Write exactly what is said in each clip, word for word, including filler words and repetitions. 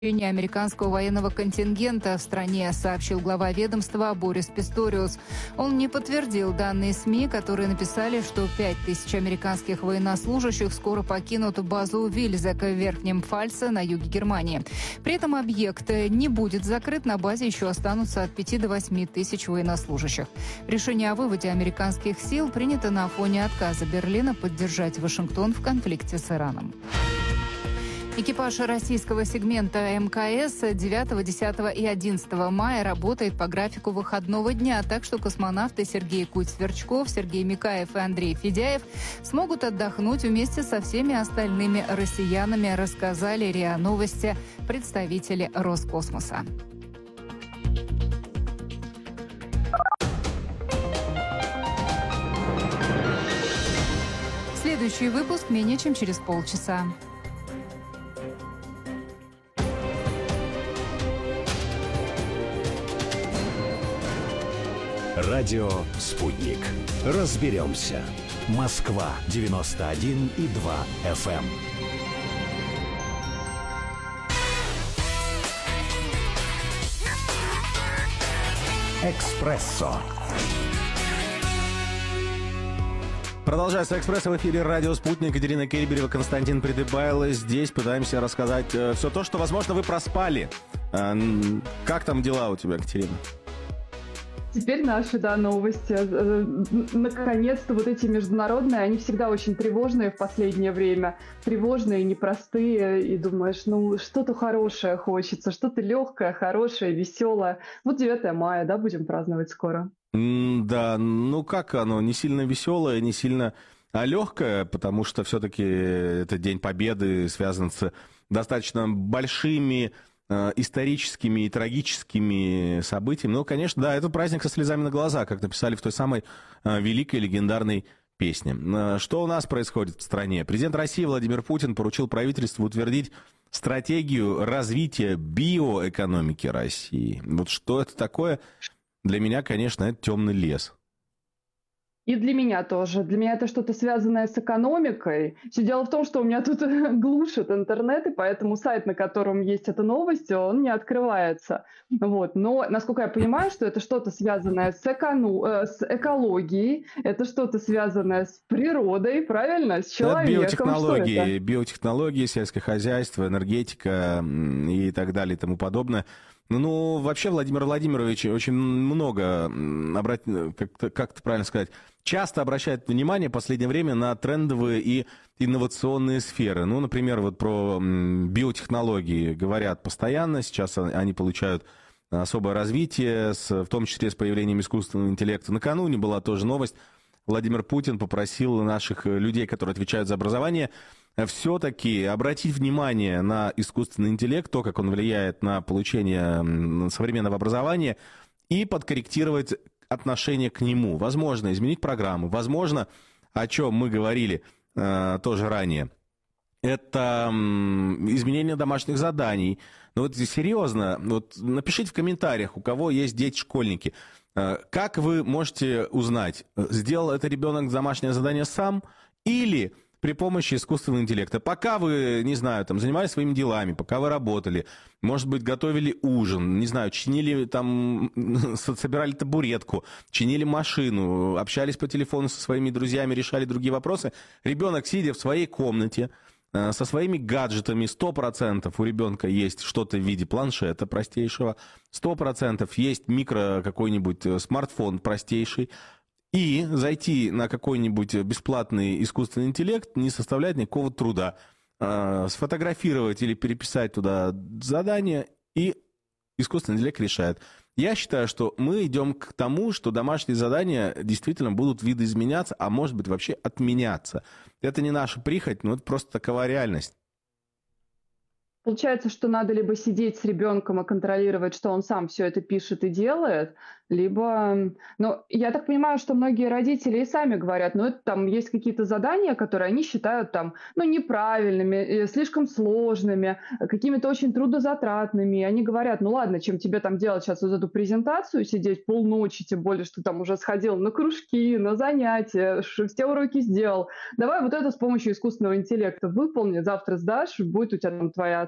американского военного контингента в стране, сообщил глава ведомства Борис Писториус. Он не подтвердил данные СМИ, которые написали, что пять тысяч американских военнослужащих скоро покинут базу Вильзек в Верхнем Пфальце на юге Германии. При этом объект не будет закрыт, на базе еще останутся от пяти до восьми тысяч военнослужащих. Решение о выводе американских сил принято на фоне отказа Берлина поддержать Вашингтон в конфликте с Ираном. Экипаж российского сегмента эм ка эс девятого, десятого и одиннадцатого мая работает по графику выходного дня, так что космонавты Сергей Куть-Сверчков, Сергей Микаев и Андрей Федяев смогут отдохнуть вместе со всеми остальными россиянами, рассказали РИА Новости представители Роскосмоса. Следующий выпуск менее чем через полчаса. Радио «Спутник». Разберемся. Москва девяносто один и два эф эм. «Экспрессо». Продолжается «Экспрессо» в эфире радио «Спутник». Екатерина Керберева, Константин Придыбайло. Здесь пытаемся рассказать э, все то, что, возможно, вы проспали. Э, как там дела у тебя, Екатерина? Теперь наши, да, новости. Наконец-то вот эти международные, они всегда очень тревожные в последнее время. Тревожные, непростые. И думаешь, ну, что-то хорошее хочется, что-то легкое, хорошее, веселое. Вот девятое мая, да, будем праздновать скоро. Mm, да, ну как оно, не сильно веселое, не сильно а легкое, потому что все-таки это День Победы связан с достаточно большими историческими и трагическими событиями. Ну, конечно, да, это праздник со слезами на глазах, как написали в той самой великой легендарной песне. Что у нас происходит в стране? Президент России Владимир Путин поручил правительству утвердить стратегию развития биоэкономики России. Вот что это такое? Для меня, конечно, это темный лес. И для меня тоже. Для меня это что-то связанное с экономикой. Все дело в том, что у меня тут глушит интернет, и поэтому сайт, на котором есть эта новость, он не открывается. Вот. Но, насколько я понимаю, что это что-то связанное с, экону... э, с экологией, это что-то связанное с природой, правильно? С человеком. Это биотехнологии, биотехнологии, сельское хозяйство, энергетика и так далее и тому подобное. Ну, вообще, Владимир Владимирович очень много, обрат... как, как это правильно сказать, часто обращает внимание в последнее время на трендовые и инновационные сферы. Ну, например, вот про биотехнологии говорят постоянно, сейчас они получают особое развитие, в том числе с появлением искусственного интеллекта. Накануне была тоже новость. Владимир Путин попросил наших людей, которые отвечают за образование, все-таки обратить внимание на искусственный интеллект, то, как он влияет на получение современного образования, и подкорректировать отношение к нему. Возможно, изменить программы. Возможно, о чем мы говорили э, тоже ранее, это э, изменение домашних заданий. Ну вот серьезно, вот напишите в комментариях, у кого есть дети-школьники, э, как вы можете узнать, сделал это ребенок домашнее задание сам или при помощи искусственного интеллекта. Пока вы, не знаю, там, занимались своими делами, пока вы работали, может быть, готовили ужин, не знаю, чинили там, собирали табуретку, чинили машину, общались по телефону со своими друзьями, решали другие вопросы, ребенок, сидя в своей комнате, со своими гаджетами, сто процентов у ребенка есть что-то в виде планшета простейшего, сто процентов есть микро какой-нибудь смартфон простейший, и зайти на какой-нибудь бесплатный искусственный интеллект не составляет никакого труда. Сфотографировать или переписать туда задание, и искусственный интеллект решает. Я считаю, что мы идем к тому, что домашние задания действительно будут видоизменяться, а может быть вообще отменяться. Это не наша прихоть, но это просто такова реальность. Получается, что надо либо сидеть с ребенком и контролировать, что он сам все это пишет и делает, либо... Ну, я так понимаю, что многие родители и сами говорят, ну, это там есть какие-то задания, которые они считают там, ну, неправильными, слишком сложными, какими-то очень трудозатратными. И они говорят, ну, ладно, чем тебе там делать сейчас вот эту презентацию, сидеть полночи, тем более, что там уже сходил на кружки, на занятия, все уроки сделал. Давай вот это с помощью искусственного интеллекта выполни, завтра сдашь, будет у тебя там твоя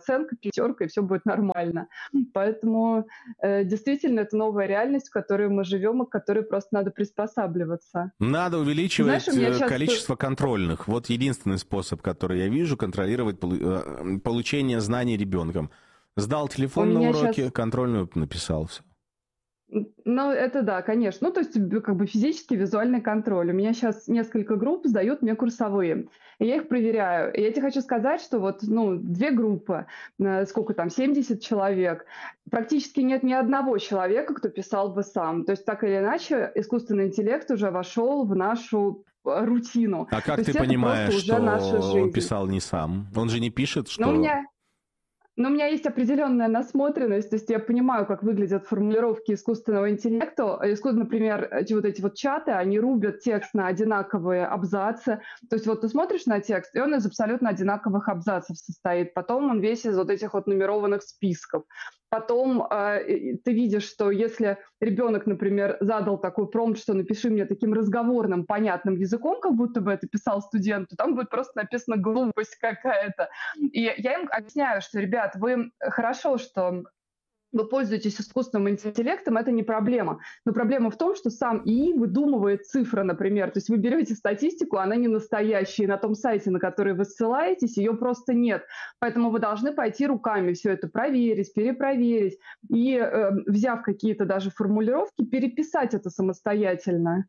оценка, пятерка, и все будет нормально. Поэтому э, действительно это новая реальность, в которой мы живем и к которой просто надо приспосабливаться. Надо увеличивать Знаешь, сейчас... количество контрольных. Вот единственный способ, который я вижу, контролировать получение знаний ребенком. Сдал телефон на уроке, сейчас... контрольную написал, все. Ну, это да, конечно. Ну, то есть, как бы физический, визуальный контроль. У меня сейчас несколько групп сдают мне курсовые, и я их проверяю. И я тебе хочу сказать, что вот, ну, две группы, сколько там, семьдесят человек, практически нет ни одного человека, кто писал бы сам. То есть, так или иначе, искусственный интеллект уже вошел в нашу рутину. А как то ты понимаешь, что он жизнь. писал не сам? Он же не пишет, что... Но у меня... Но у меня есть определенная насмотренность, то есть я понимаю, как выглядят формулировки искусственного интеллекта. Например, вот эти вот чаты, они рубят текст на одинаковые абзацы. То есть вот ты смотришь на текст, и он из абсолютно одинаковых абзацев состоит. Потом он весь из вот этих вот нумерованных списков. Потом э, ты видишь, что если ребенок, например, задал такой промпт, что напиши мне таким разговорным, понятным языком, как будто бы это писал студент, то там будет просто написано глупость какая-то. И я им объясняю, что, ребят, вы хорошо, что вы пользуетесь искусственным интеллектом, это не проблема. Но проблема в том, что сам ИИ выдумывает цифры, например. То есть вы берете статистику, она не настоящая, и на том сайте, на который вы ссылаетесь, ее просто нет. Поэтому вы должны пойти руками все это проверить, перепроверить, и, э, взяв какие-то даже формулировки, переписать это самостоятельно.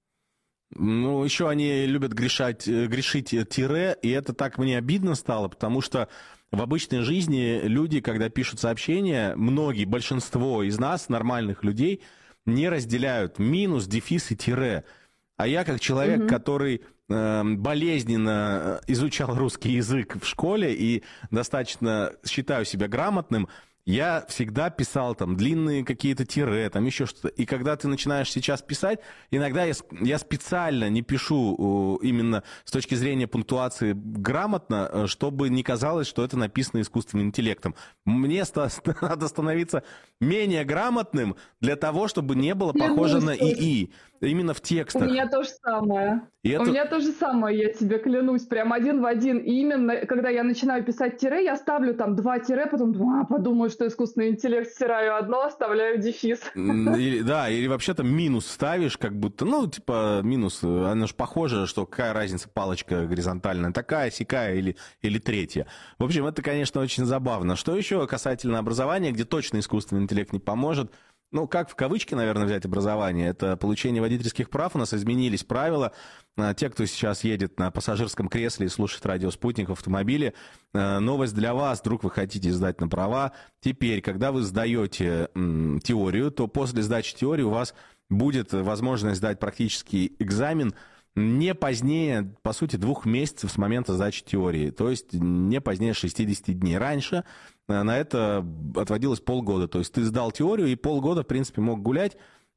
Ну, еще они любят грешать, грешить тире, и это так мне обидно стало, потому что в обычной жизни люди, когда пишут сообщения, многие, большинство из нас, нормальных людей, не разделяют минус, дефис и тире. А я, как человек, mm-hmm. который э, болезненно изучал русский язык в школе и достаточно считаю себя грамотным, я всегда писал там длинные какие-то тире, там еще что-то. И когда ты начинаешь сейчас писать, иногда я, я специально не пишу именно с точки зрения пунктуации грамотно, чтобы не казалось, что это написано искусственным интеллектом. Мне надо становиться менее грамотным для того, чтобы не было похоже на ИИ. Именно в текстах. У меня то же самое. И это... У меня то же самое, я тебе клянусь, прям один в один. И именно, когда я начинаю писать тире, я ставлю там два тире, потом а, подумаю, что искусственный интеллект, стираю одно, оставляю дефис. Или, да, или вообще там минус ставишь, как будто, ну, типа, минус, оно же похоже, что какая разница, палочка горизонтальная, такая, сякая или, или третья. В общем, это, конечно, очень забавно. Что еще касательно образования, где точно искусственный интеллект не поможет? Ну, как в кавычки, наверное, взять образование? Это получение водительских прав. У нас изменились правила. Те, кто сейчас едет на пассажирском кресле и слушает радио «Спутник» в автомобиле, новость для вас. Вдруг вы хотите сдать на права. Теперь, когда вы сдаете м, теорию, то после сдачи теории у вас будет возможность сдать практический экзамен не позднее, по сути, двух месяцев с момента сдачи теории. То есть не позднее шестидесяти дней. Раньше на это отводилось полгода. То есть ты сдал теорию и полгода, в принципе, мог гулять,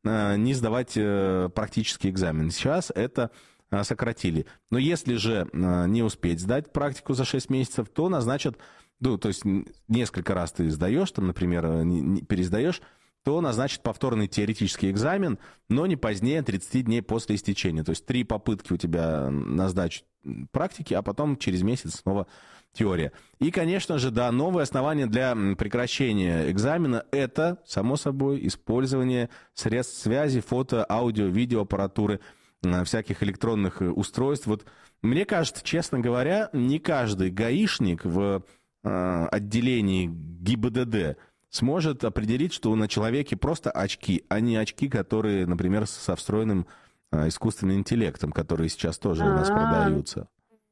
не сдавать практический экзамен. Сейчас это сократили. Но если же не успеть сдать практику за шесть месяцев, то назначат, ну, то есть несколько раз ты сдаешь, там, например, пересдаешь, то назначит повторный теоретический экзамен, но не позднее тридцати дней после истечения. То есть три попытки у тебя на сдачу практики, а потом через месяц снова теория. И, конечно же, да, новое основание для прекращения экзамена – это, само собой, использование средств связи, фото, аудио, видеоаппаратуры, всяких электронных устройств. Вот мне кажется, честно говоря, не каждый гаишник в э, отделении ГИБДД сможет определить, что на человеке просто очки, а не очки, которые, например, со встроенным э, искусственным интеллектом, которые сейчас тоже у нас А-а-а. продаются.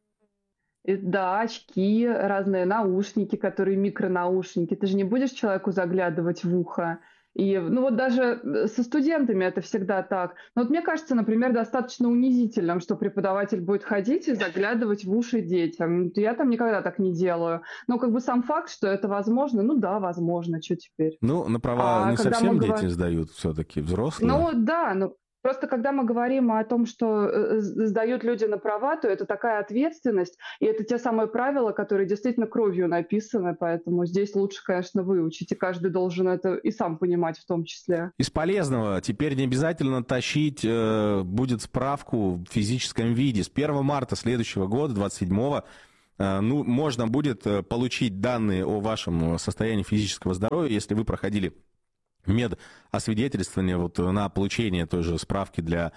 Да, очки, разные наушники, которые микронаушники. Ты же не будешь человеку заглядывать в ухо. И, ну вот даже со студентами это всегда так. Но вот мне кажется, например, достаточно унизительным, что преподаватель будет ходить и заглядывать в уши детям. Я там никогда так не делаю. Но как бы сам факт, что это возможно, ну да, возможно, что теперь. Ну, на права А не когда совсем мы дети говорим... сдают, все-таки взрослые. Ну да, ну просто когда мы говорим о том, что э, сдают люди на права, то это такая ответственность, и это те самые правила, которые действительно кровью написаны, поэтому здесь лучше, конечно, выучить, и каждый должен это и сам понимать в том числе. Из полезного теперь не обязательно тащить э, будет справку в физическом виде. С первого марта следующего года, двадцать седьмого, ну, можно будет получить данные о вашем состоянии физического здоровья, если вы проходили медосвидетельствование вот на получение той же справки для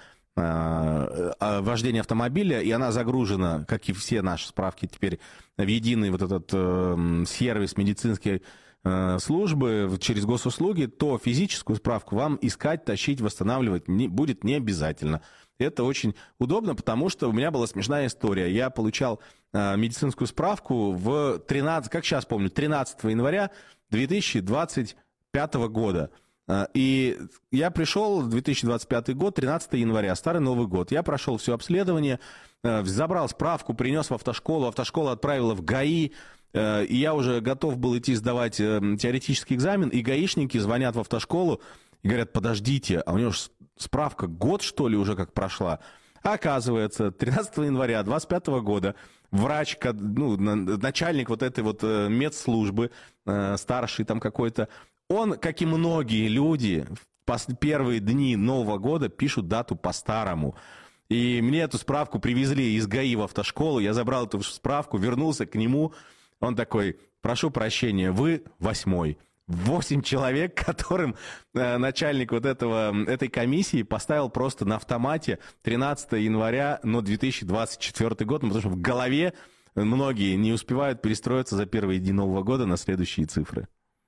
э, вождения автомобиля, и она загружена, как и все наши справки, теперь в единый вот этот э, сервис медицинской э, службы через госуслуги, то физическую справку вам искать, тащить, восстанавливать не, будет не обязательно. Это очень удобно, потому что у меня была смешная история. Я получал э, медицинскую справку в тринадцатом, как сейчас помню, тринадцатого января две тысячи двадцать пятого года. И я пришел в две тысячи двадцать пятый год, тринадцатого января, Старый Новый год. Я прошел все обследование, забрал справку, принес в автошколу, автошкола отправила в ГАИ, и я уже готов был идти сдавать теоретический экзамен, и гаишники звонят в автошколу и говорят: подождите, а у него справка год, что ли, уже как прошла? А оказывается, тринадцатого января двадцать пятого года врач, ну, начальник вот этой вот медслужбы, старший там какой-то, он, как и многие люди, в первые дни Нового года пишут дату по-старому. И мне эту справку привезли из ГАИ в автошколу, я забрал эту справку, вернулся к нему, он такой: прошу прощения, вы восьмой. Восемь человек, которым э, начальник вот этого, этой комиссии поставил просто на автомате тринадцатого января, но две тысячи двадцать четвёртый год, ну, потому что в голове многие не успевают перестроиться за первые дни Нового года на следующие цифры.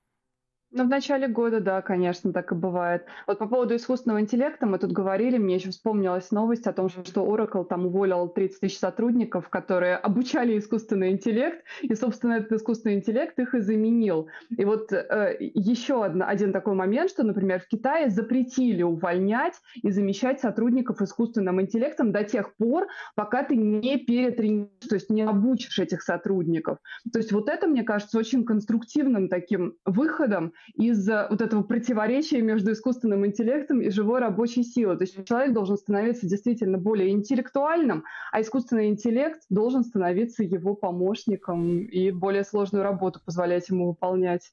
Ну, в начале года, да, конечно, так и бывает. Вот по поводу искусственного интеллекта мы тут говорили, мне еще вспомнилась новость о том, что Oracle там уволил тридцать тысяч сотрудников, которые обучали искусственный интеллект, и, собственно, этот искусственный интеллект их и заменил. И вот э, еще одна, один такой момент, что, например, в Китае запретили увольнять и замещать сотрудников искусственным интеллектом до тех пор, пока ты не перетренируешь, то есть не обучишь этих сотрудников. То есть вот это, мне кажется, очень конструктивным таким выходом из вот этого противоречия между искусственным интеллектом и живой рабочей силой. То есть человек должен становиться действительно более интеллектуальным, а искусственный интеллект должен становиться его помощником и более сложную работу позволять ему выполнять.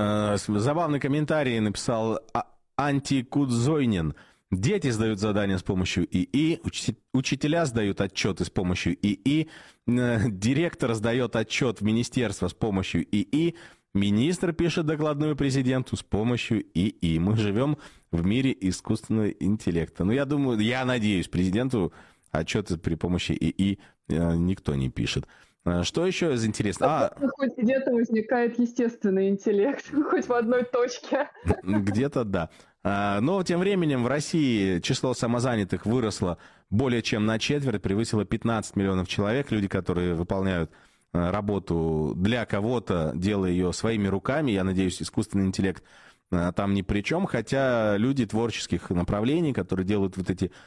Забавный комментарий написал Антикудзойнин. Дети сдают задания с помощью ИИ, учителя сдают отчеты с помощью ИИ, директор сдает отчет в министерство с помощью ИИ, министр пишет докладную президенту с помощью ИИ. Мы живем в мире искусственного интеллекта. Ну, я думаю, я надеюсь, президенту отчеты при помощи ИИ никто не пишет. Что еще из интересного? А, хоть где-то возникает естественный интеллект, хоть в одной точке. Где-то да. Но тем временем в России число самозанятых выросло более чем на четверть, превысило пятнадцать миллионов человек. Люди, которые выполняют работу для кого-то, делая ее своими руками. Я надеюсь, искусственный интеллект там ни при чем. Хотя люди творческих направлений, которые делают вот эти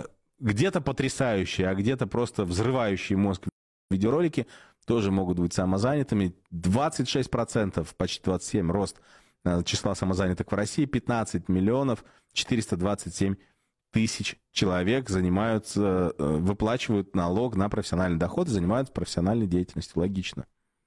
где-то потрясающие, а где-то просто взрывающие мозг видеоролики, тоже могут быть самозанятыми. двадцать шесть процентов, почти двадцать семь процентов рост числа самозанятых в России, пятнадцать миллионов четыреста двадцать семь тысяч человек занимаются, выплачивают налог на профессиональный доход и занимаются профессиональной деятельностью. Логично.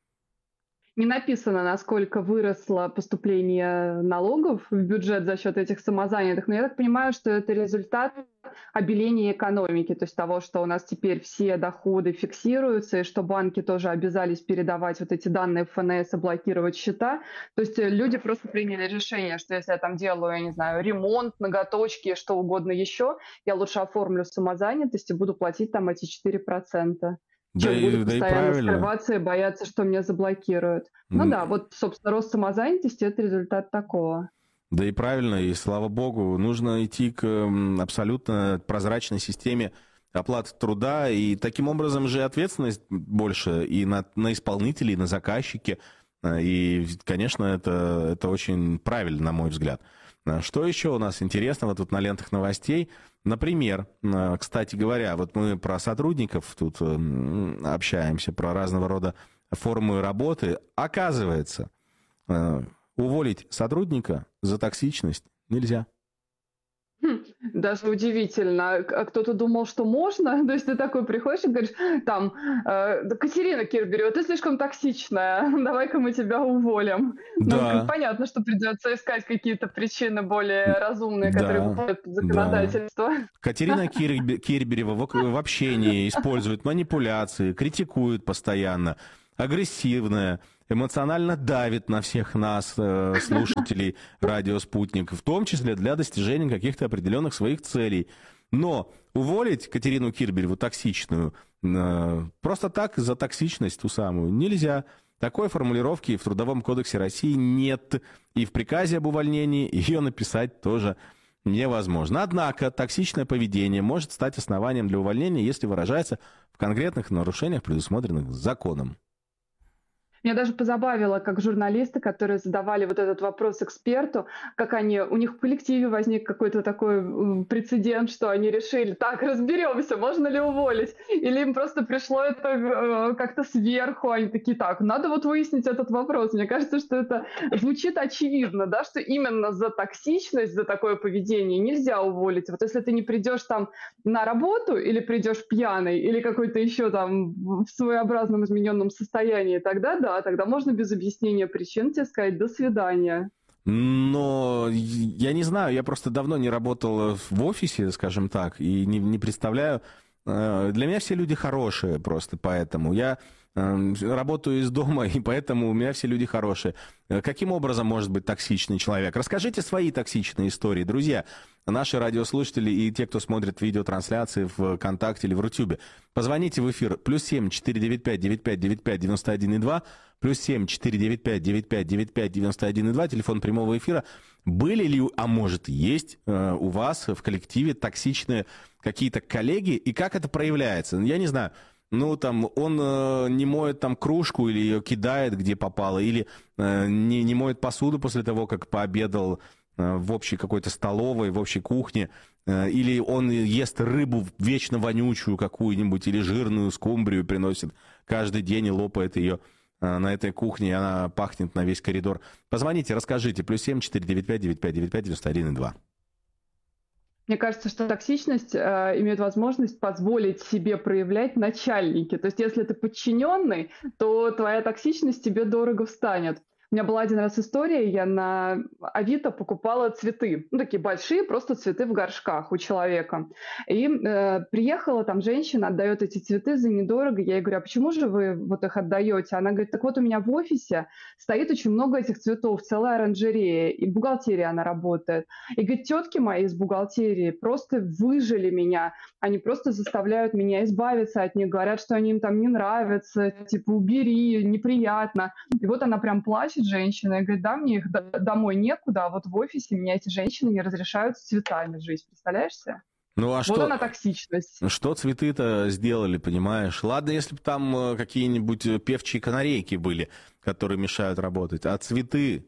Не написано, насколько выросло поступление налогов в бюджет за счет этих самозанятых, но я так понимаю, что это результат обеления экономики, то есть того, что у нас теперь все доходы фиксируются, и что банки тоже обязались передавать вот эти данные в эф эн эс и блокировать счета. То есть люди просто приняли решение, что если я там делаю, я не знаю, ремонт, ноготочки, что угодно еще, я лучше оформлю самозанятость и буду платить там эти четыре процента. Да Чем и, буду да постоянно и скрываться и бояться, что меня заблокируют. Ну Mm. да, вот, собственно, рост самозанятости – это результат такого. Да и правильно, и слава богу, нужно идти к абсолютно прозрачной системе оплаты труда, и таким образом же ответственность больше и на, на исполнителей, и на заказчики, и, конечно, это, это очень правильно, на мой взгляд. Что еще у нас интересного тут на лентах новостей? Например, кстати говоря, вот мы про сотрудников тут общаемся, про разного рода формы работы. Оказывается, уволить сотрудника за токсичность нельзя. Хм, Даже удивительно. А кто-то думал, что можно? То есть ты такой приходишь и говоришь, там, э, Катерина Кирберева, ты слишком токсичная, давай-ка мы тебя уволим. Да. Ну, понятно, что придется искать какие-то причины более разумные, Да, которые выходят под законодательство. Да. Катерина Кир- Кирберева в, в общении использует манипуляции, критикует постоянно, агрессивная, эмоционально давит на всех нас, э, слушателей радио «Спутник», в том числе для достижения каких-то определенных своих целей. Но уволить Катерину Кирбереву токсичную э, просто так за токсичность ту самую нельзя. Такой формулировки в Трудовом кодексе России нет. И в приказе об увольнении ее написать тоже невозможно. Однако токсичное поведение может стать основанием для увольнения, если выражается в конкретных нарушениях, предусмотренных законом. Меня даже позабавило, как журналисты, которые задавали вот этот вопрос эксперту, как они, у них в коллективе возник какой-то такой прецедент, что они решили, так, разберемся, можно ли уволить, или им просто пришло это э, как-то сверху, они такие, так, надо вот выяснить этот вопрос. Мне кажется, что это звучит очевидно, да, что именно за токсичность, за такое поведение нельзя уволить. Вот если ты не придешь там на работу, или придешь пьяный, или какой-то еще там в своеобразном измененном состоянии, тогда да, тогда можно без объяснения причин тебе сказать «до свидания». Но я не знаю, я просто давно не работал в офисе, скажем так, и не, не представляю. Для меня все люди хорошие просто, поэтому я работаю из дома, и поэтому у меня все люди хорошие. Каким образом может быть токсичный человек? Расскажите свои токсичные истории, друзья. Наши радиослушатели и те, кто смотрит видеотрансляции в ВКонтакте или в Рутюбе. Позвоните в эфир. Плюс семь четыре девять пять девять пять девять пять девяносто один и два. Плюс семь четыре девять пять девять пять девять пять девяносто один и два. Телефон прямого эфира. Были ли, а может есть у вас в коллективе токсичные какие-то коллеги? И как это проявляется? Я не знаю. Ну, там, он э, не моет там кружку или ее кидает, где попало, или э, не, не моет посуду после того, как пообедал э, в общей какой-то столовой, в общей кухне, э, или он ест рыбу вечно вонючую какую-нибудь, или жирную скумбрию приносит каждый день и лопает ее э, на этой кухне, и она пахнет на весь коридор. Позвоните, расскажите. Плюс семь четыре девять пять девять пять девять пять девяносто один и два. Мне кажется, что токсичность э, имеет возможность позволить себе проявлять начальники. То есть если ты подчиненный, то твоя токсичность тебе дорого встанет. У меня была один раз история, я на Авито покупала цветы, ну, такие большие, просто цветы в горшках у человека. И э, приехала там женщина, отдает эти цветы за недорого. Я ей говорю, а почему же вы вот их отдаете? Она говорит, так вот у меня в офисе стоит очень много этих цветов, целая оранжерея, и в бухгалтерии она работает. И говорит, тетки мои из бухгалтерии просто выжили меня, они просто заставляют меня избавиться от них, говорят, что они им там не нравятся, типа убери, неприятно. И вот она прям плачет, женщина, и говорит, да, мне их домой некуда, а вот в офисе меня эти женщины не разрешают с цветами жить, представляешь себе? Ну, а вот что, она токсичность. Что цветы-то сделали, понимаешь? Ладно, если бы там какие-нибудь певчие канарейки были, которые мешают работать, а цветы...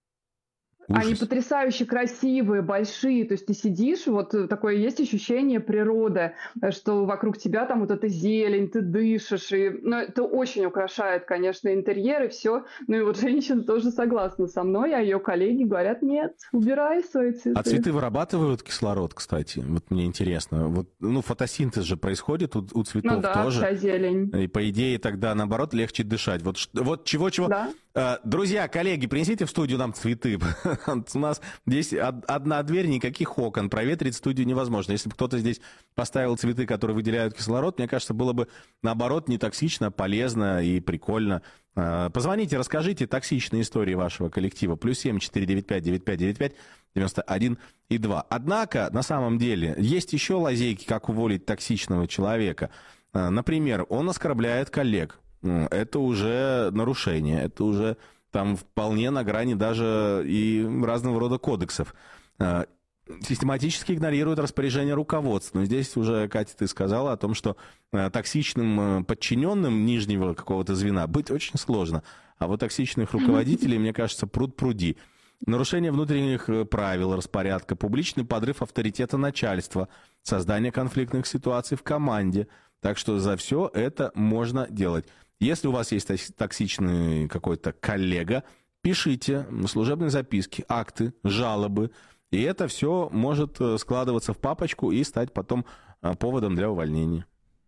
Ужас. Они потрясающе красивые, большие, то есть ты сидишь, вот такое есть ощущение природы, что вокруг тебя там вот эта зелень, ты дышишь, и, ну, это очень украшает, конечно, интерьер и все. Ну и вот женщина тоже согласна со мной, а ее коллеги говорят, нет, убирай свои цветы. А цветы вырабатывают кислород, кстати? Вот мне интересно. Вот, ну, фотосинтез же происходит у, у цветов ну, да, тоже. Вся зелень. И по идее тогда, наоборот, легче дышать. Вот, вот чего-чего... Да. Друзья, коллеги, принесите в студию нам цветы. У нас здесь одна дверь, никаких окон. Проветрить студию невозможно. Если бы кто-то здесь поставил цветы, которые выделяют кислород, мне кажется, было бы, наоборот, не токсично, полезно и прикольно. Позвоните, расскажите токсичные истории вашего коллектива. Плюс семь четыре девять пять девять пять девять пять девяносто один и два. Однако, на самом деле, есть еще лазейки, как уволить токсичного человека. Например, он оскорбляет коллег. Это уже нарушение, это уже там вполне на грани даже и разного рода кодексов. Систематически игнорирует распоряжение руководства. Но здесь уже, Катя, ты сказала о том, что токсичным подчиненным нижнего какого-то звена быть очень сложно. А вот токсичных руководителей, мне кажется, пруд-пруди. Нарушение внутренних правил распорядка, публичный подрыв авторитета начальства, создание конфликтных ситуаций в команде. Так что за все это можно делать. Если у вас есть токсичный какой-то коллега, пишите служебные записки, акты, жалобы И это все может э, складываться в папочку и стать потом э, поводом для увольнения.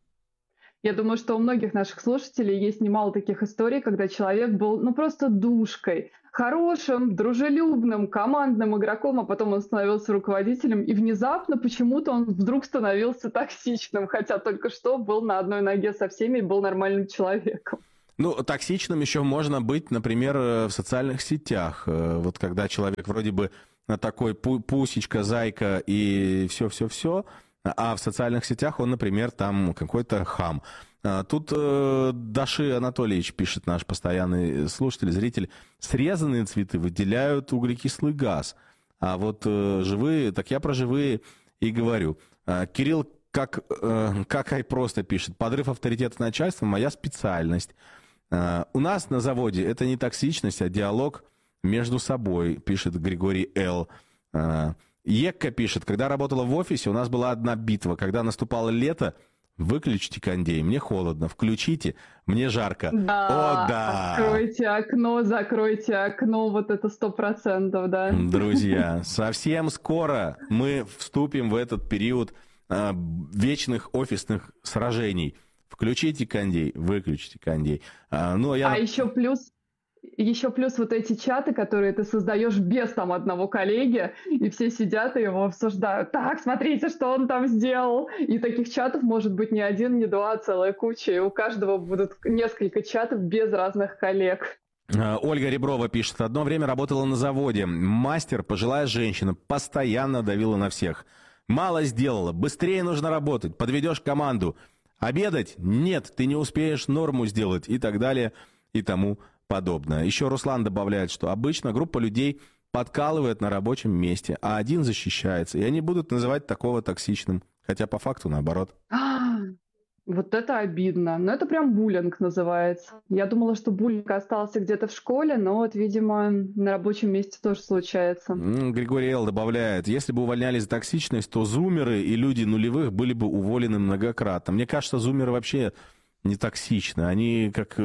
Я думаю, что у многих наших слушателей есть немало таких историй, когда человек был, ну, просто душкой, хорошим, дружелюбным, командным игроком, а потом он становился руководителем, и внезапно почему-то он вдруг становился токсичным, хотя только что был на одной ноге со всеми и был нормальным человеком. Ну, токсичным еще можно быть, например, в социальных сетях. Вот когда человек вроде бы такой пу- пусечка, зайка и все-все-все, а в социальных сетях он, например, там какой-то хам. Тут э, Даши Анатольевич пишет, наш постоянный слушатель, зритель, срезанные цветы выделяют углекислый газ, а вот э, живые, так я про живые и говорю. А, Кирилл, как, э, как Ай просто пишет, подрыв авторитета начальства – моя специальность. А, у нас на заводе это не токсичность, а диалог между собой, пишет Григорий Л. А, Екка пишет, когда работала в офисе, у нас была одна битва, когда наступало лето, выключите кондей, мне холодно, включите, мне жарко. Да, О, да! Откройте окно, закройте окно, вот это сто процентов, да. Друзья, совсем скоро мы вступим в этот период э, вечных офисных сражений. Включите кондей, выключите кондей. А, ну, я... а еще плюс... Еще плюс вот эти чаты, которые ты создаешь без там одного коллеги, и все сидят и его обсуждают. Так, смотрите, что он там сделал. И таких чатов может быть не один, не два, а целая куча. И у каждого будут несколько чатов без разных коллег. Ольга Реброва пишет, одно время работала на заводе. Мастер, пожилая женщина, постоянно давила на всех. Мало сделала, быстрее нужно работать, подведешь команду. Обедать? Нет, ты не успеешь норму сделать и так далее и тому подобное. Еще Руслан добавляет, что обычно группа людей подкалывает на рабочем месте, а один защищается. И они будут называть такого токсичным. Хотя по факту наоборот. А, вот это обидно. Но это прям буллинг называется. Я думала, что буллинг остался где-то в школе, но вот, видимо, на рабочем месте тоже случается. Григорий Л. добавляет, если бы увольняли за токсичность, то зумеры и люди нулевых были бы уволены многократно. Мне кажется, зумеры вообще не токсичны. Они как...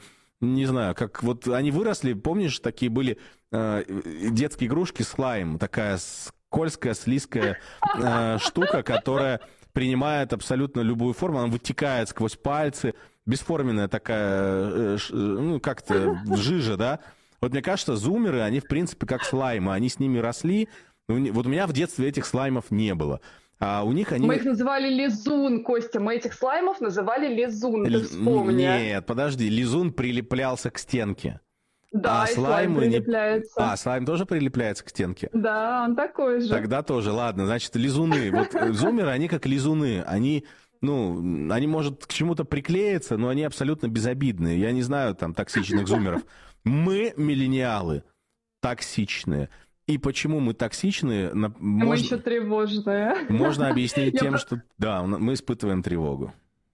Не знаю, как вот они выросли, помнишь, такие были э, детские игрушки слайм, такая скользкая, слизкая э, штука, которая принимает абсолютно любую форму, она вытекает сквозь пальцы, бесформенная такая, э, ш, ну, как-то жижа, да? Вот мне кажется, зумеры, они, в принципе, как слаймы, они с ними росли, вот у меня в детстве этих слаймов не было. А у них они... Мы их называли лизун, Костя. Мы этих слаймов называли лизун, ты вспомни. Нет, подожди, лизун прилеплялся к стенке. Да, а и слаймы слайм не... прилепляется. А, слайм тоже прилепляется к стенке? Да, он такой же. Тогда тоже, ладно, значит, лизуны. Вот зумеры, они как лизуны. Они, ну, они, может, к чему-то приклеятся, но они абсолютно безобидные. Я не знаю там токсичных зумеров. Мы, миллениалы, токсичные. И почему мы токсичны? Мы можно, еще тревожные. Можно объяснить тем, Я что да, мы испытываем тревогу.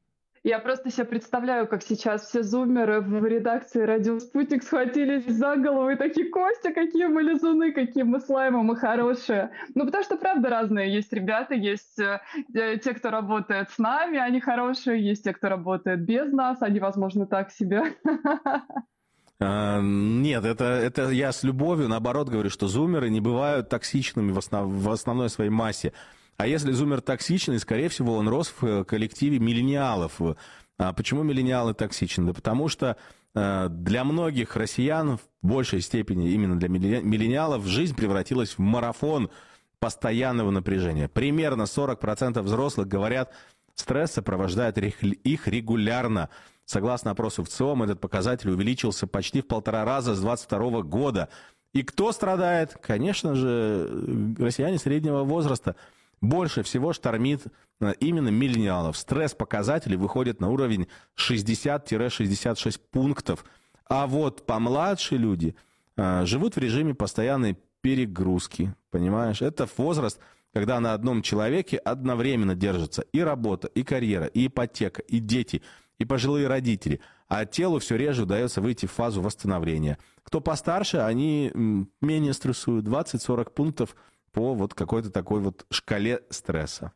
Я просто себе представляю, как сейчас все зумеры в редакции «Радио Спутник» схватились за голову и такие: Костя, какие мы лизуны, какие мы слаймы, мы хорошие. Ну, потому что, правда, разные есть ребята, есть э, те, кто работает с нами, они хорошие, есть те, кто работает без нас, они, возможно, так себе. А, нет, это, это я с любовью, наоборот, говорю, что зумеры не бывают токсичными в, основ, в основной своей массе. А если зумер токсичный, скорее всего, он рос в коллективе миллениалов. А почему миллениалы токсичны? Да потому что э, для многих россиян, в большей степени именно для миллениалов, жизнь превратилась в марафон постоянного напряжения. Примерно сорок процентов взрослых говорят, стресс сопровождает их регулярно. Согласно опросу ВЦИОМ, этот показатель увеличился почти в полтора раза с двадцать второго года. И кто страдает? Конечно же, россияне среднего возраста. Больше всего штормит именно миллениалов. Стресс-показатели выходят на уровень шестьдесят - шестьдесят шесть пунктов. А вот помладше люди а, живут в режиме постоянной перегрузки. Понимаешь? Это возраст, когда на одном человеке одновременно держится и работа, и карьера, и ипотека, и дети, и пожилые родители. А телу все реже удается выйти в фазу восстановления. Кто постарше, они менее стрессуют. двадцать - сорок пунктов по вот какой-то такой вот шкале стресса.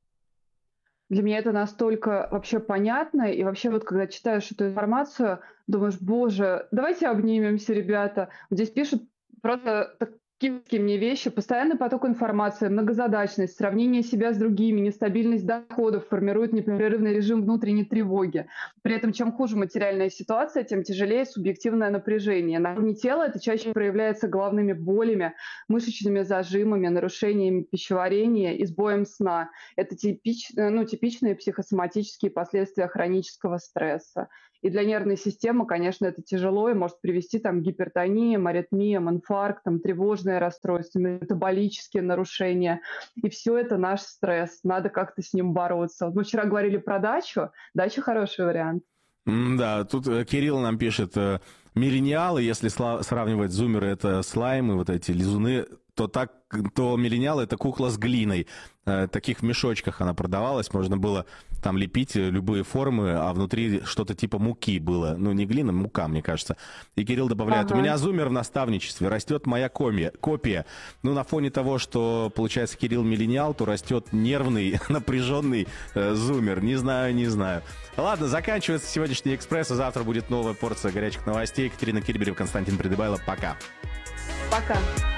Для меня это настолько вообще понятно, и вообще вот когда читаешь эту информацию, думаешь: боже, давайте обнимемся, ребята. Вот здесь пишут просто так, Киевские мне вещи, постоянный поток информации, многозадачность, сравнение себя с другими, нестабильность доходов формирует непрерывный режим внутренней тревоги. При этом, чем хуже материальная ситуация, тем тяжелее субъективное напряжение. На уровне тела это чаще проявляется головными болями, мышечными зажимами, нарушениями пищеварения и сбоем сна. Это типич, ну, типичные психосоматические последствия хронического стресса. И для нервной системы, конечно, это тяжело и может привести там, к гипертониям, аритмиям, инфарктам, тревожные расстройства, метаболические нарушения. И все это наш стресс. Надо как-то с ним бороться. Вот мы вчера говорили про дачу. Дача хороший вариант. Да, тут Кирилл нам пишет, миллениалы, если сравнивать зумеры, это слаймы, вот эти лизуны, то так, то миллениалы это кукла с глиной. Таких в мешочках она продавалась, можно было там лепить любые формы, а внутри что-то типа муки было. Ну, не глина, мука, мне кажется. И Кирилл добавляет, ага. У меня зумер в наставничестве, растет моя комия, копия. Ну, на фоне того, что, получается, Кирилл миллениал, то растет нервный, напряженный э, зумер. Не знаю, не знаю. Ладно, заканчивается сегодняшний «Экспресс», а завтра будет новая порция горячих новостей. Екатерина Кильберева, Константин Придыбайло. Пока. Пока.